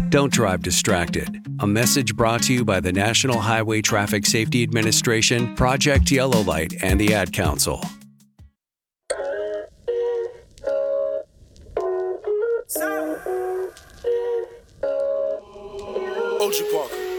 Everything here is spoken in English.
Don't drive distracted. A message brought to you by the National Highway Traffic Safety Administration, Project Yellow Light, and the Ad Council. Ochi Parker.